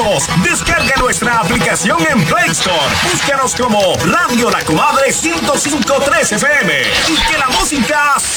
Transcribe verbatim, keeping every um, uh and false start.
escucharnos. Descarga nuestra aplicación en Play Store. Búscanos como Radio La Comadre ciento cinco punto tres F M y que la música